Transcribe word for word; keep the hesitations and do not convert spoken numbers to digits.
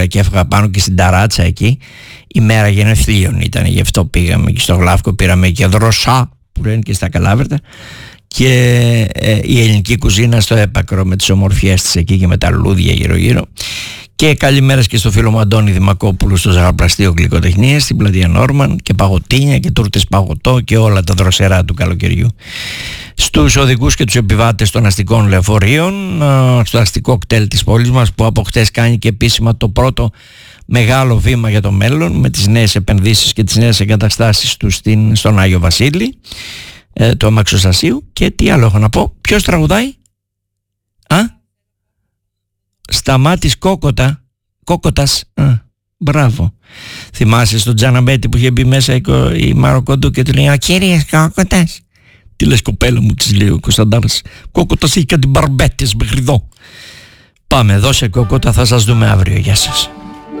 γρήγορα και έφυγα πάνω και στην ταράτσα εκεί. Η μέρα γενεθλίων ήταν, γι' αυτό πήγαμε και στο Γλαύκο, πήραμε και δροσά που λένε και στα Καλάβρητα, και ε, η ελληνική κουζίνα στο έπακρο με τις ομορφιές της εκεί και με τα λουλούδια γύρω γύρω. Και καλημέρας και στο φίλο μου Αντώνη Δημακόπουλου στο Ζαχαροπλαστείο Γλυκοτεχνίας στην πλατεία Νόρμαν, και παγωτίνια και τούρτες παγωτό και όλα τα δροσερά του καλοκαιριού. Στους οδηγούς και τους επιβάτες των αστικών λεωφορείων, στο αστικό κτέλ της πόλης μας, που από χτες κάνει και επίσημα το πρώτο μεγάλο βήμα για το μέλλον με τις νέες επενδύσεις και τις νέες εγκαταστάσεις του στην, στον Άγιο Βασίλη, ε, του αμαξοστασίου. Και τι άλλο έχω να πω? Ποιος τραγουδάει? Α? Σταμάτης Κόκοτα. Κόκοτας. Α, μπράβο. Θυμάσαι στον Τζαναμπέτη που είχε μπει μέσα η, η Μαροκόντου και του λέει «Ο κύριος Κόκοτας». Τι λες κοπέλα μου, της λέει ο Κωνσταντάρας. Κόκοτας είχε και την μπαρμπέτης μέχρι εδώ. Πάμε, δώσε Κόκοτα, θα σας δούμε αύριο. Γεια σας.